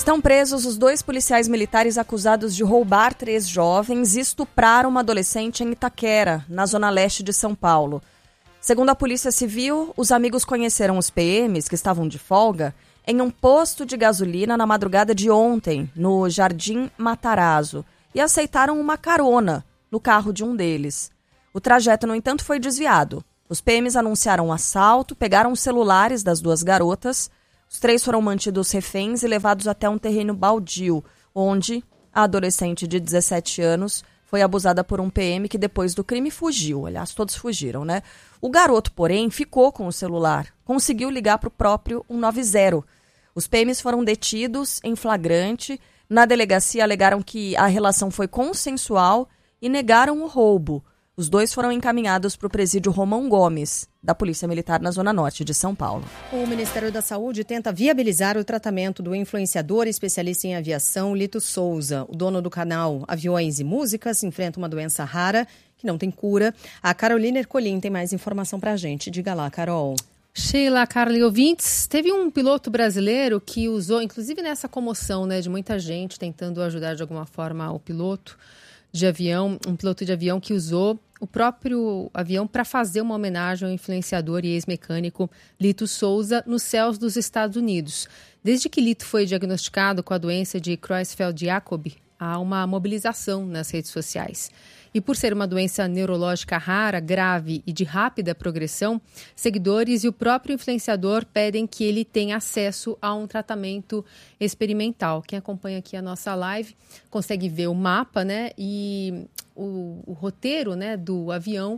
Estão presos os 2 policiais militares acusados de roubar 3 jovens e estuprar uma adolescente em Itaquera, na zona leste de São Paulo. Segundo a Polícia Civil, os amigos conheceram os PMs, que estavam de folga, em um posto de gasolina na madrugada de ontem, no Jardim Matarazzo, e aceitaram uma carona no carro de um deles. O trajeto, no entanto, foi desviado. Os PMs anunciaram um assalto, pegaram os celulares das 2 garotas. Os 3 foram mantidos reféns e levados até um terreno baldio, onde a adolescente de 17 anos foi abusada por um PM que depois do crime fugiu. Aliás, todos fugiram, né? O garoto, porém, ficou com o celular. Conseguiu ligar para o próprio 190. Os PMs foram detidos em flagrante. Na delegacia alegaram que a relação foi consensual e negaram o roubo. Os 2 foram encaminhados para o presídio Romão Gomes, da Polícia Militar na Zona Norte de São Paulo. O Ministério da Saúde tenta viabilizar o tratamento do influenciador e especialista em aviação Lito Souza. O dono do canal Aviões e Músicas enfrenta uma doença rara que não tem cura. A Carolina Ercolim tem mais informação para a gente. Diga lá, Carol. Sheila, Carla e ouvintes, teve um piloto brasileiro que usou, inclusive nessa comoção, né, de muita gente tentando ajudar de alguma forma o piloto de avião, um piloto de avião que usou o próprio avião para fazer uma homenagem ao influenciador e ex-mecânico Lito Souza nos céus dos Estados Unidos. Desde que Lito foi diagnosticado com a doença de Creutzfeldt-Jakob, há uma mobilização nas redes sociais. E por ser uma doença neurológica rara, grave e de rápida progressão, seguidores e o próprio influenciador pedem que ele tenha acesso a um tratamento experimental. Quem acompanha aqui a nossa live consegue ver o mapa, né? E o roteiro, né, do avião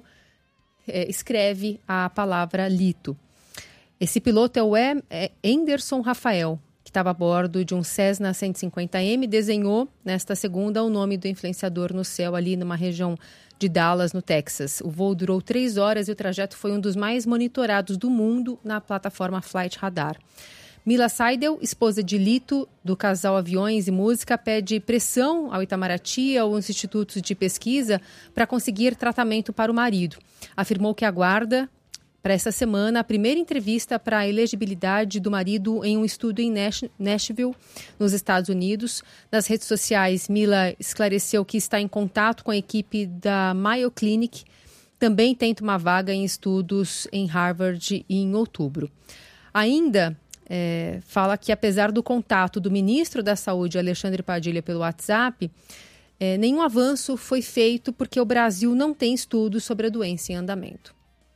escreve a palavra Lito. Esse piloto é o Anderson Rafael, que estava a bordo de um Cessna 150M, desenhou nesta segunda o nome do influenciador no céu ali numa região de Dallas, no Texas. O voo durou 3 horas e o trajeto foi um dos mais monitorados do mundo na plataforma Flight Radar. Mila Seidel, esposa de Lito, do casal Aviões e Música, pede pressão ao Itamaraty e aos institutos de pesquisa para conseguir tratamento para o marido. Afirmou que aguarda para essa semana a primeira entrevista para a elegibilidade do marido em um estudo em Nashville, nos Estados Unidos. Nas redes sociais, Mila esclareceu que está em contato com a equipe da Mayo Clinic. Também tenta uma vaga em estudos em Harvard em outubro. Ainda fala que, apesar do contato do ministro da Saúde, Alexandre Padilha, pelo WhatsApp, nenhum avanço foi feito porque o Brasil não tem estudos sobre a doença em andamento.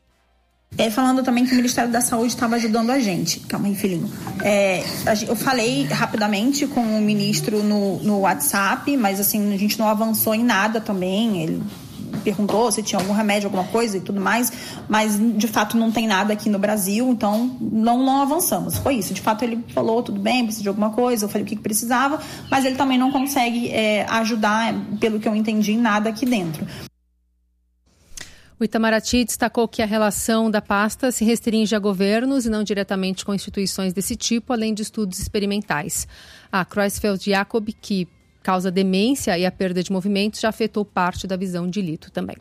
Falando também que o Ministério da Saúde estava ajudando a gente. Calma aí, filhinho. Eu falei rapidamente com o ministro no WhatsApp, mas assim, a gente não avançou em nada também. Ele perguntou se tinha algum remédio, alguma coisa e tudo mais, mas de fato não tem nada aqui no Brasil, então não avançamos. Foi isso. De fato ele falou, tudo bem, precisa de alguma coisa, eu falei o que precisava, mas ele também não consegue ajudar, pelo que eu entendi, em nada aqui dentro. O Itamaraty destacou que a relação da pasta se restringe a governos e não diretamente com instituições desse tipo, além de estudos experimentais. A Creutzfeldt-Jakob, que causa demência e a perda de movimentos, já afetou parte da visão de Lito também.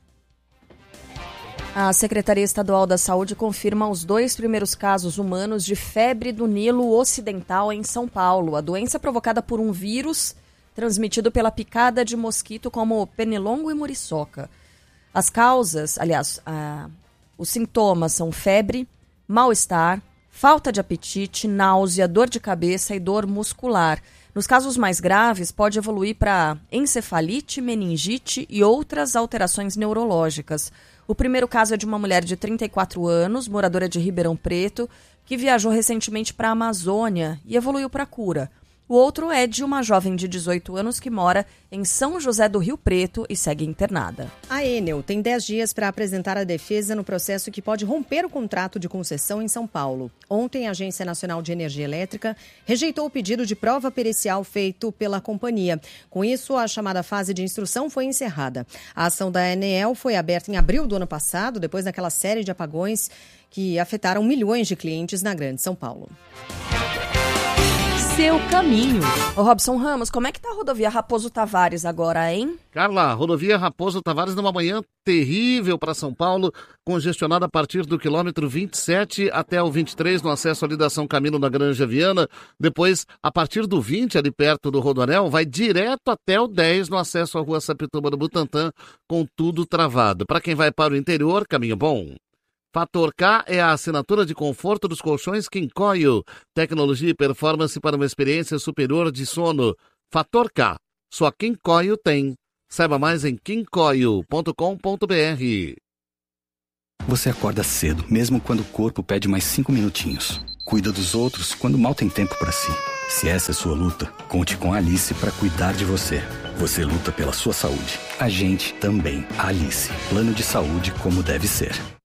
A Secretaria Estadual da Saúde confirma os 2 primeiros casos humanos de febre do Nilo Ocidental em São Paulo. A doença é provocada por um vírus transmitido pela picada de mosquito como pernilongo e muriçoca. As causas, aliás, os sintomas são febre, mal-estar, falta de apetite, náusea, dor de cabeça e dor muscular. Nos casos mais graves, pode evoluir para encefalite, meningite e outras alterações neurológicas. O primeiro caso é de uma mulher de 34 anos, moradora de Ribeirão Preto, que viajou recentemente para a Amazônia e evoluiu para a cura. O outro é de uma jovem de 18 anos que mora em São José do Rio Preto e segue internada. A Enel tem 10 dias para apresentar a defesa no processo que pode romper o contrato de concessão em São Paulo. Ontem, a Agência Nacional de Energia Elétrica rejeitou o pedido de prova pericial feito pela companhia. Com isso, a chamada fase de instrução foi encerrada. A ação da Enel foi aberta em abril do ano passado, depois daquela série de apagões que afetaram milhões de clientes na Grande São Paulo. seu caminho. Ô Robson Ramos, como é que tá a rodovia Raposo Tavares agora, hein? Carla, rodovia Raposo Tavares numa manhã terrível para São Paulo, congestionada a partir do quilômetro 27 até o 23 no acesso ali da São Camilo na Granja Viana. Depois, a partir do 20 ali perto do Rodoanel, vai direto até o 10 no acesso à rua Sapituba do Butantã, com tudo travado. Para quem vai para o interior, caminho bom. Fator K é a assinatura de conforto dos colchões Quincoio. Tecnologia e performance para uma experiência superior de sono. Fator K. Só Quincoio tem. Saiba mais em quincoio.com.br. Você acorda cedo, mesmo quando o corpo pede mais 5 minutinhos. Cuida dos outros quando mal tem tempo para si. Se essa é sua luta, conte com a Alice para cuidar de você. Você luta pela sua saúde. A gente também. A Alice. Plano de saúde como deve ser.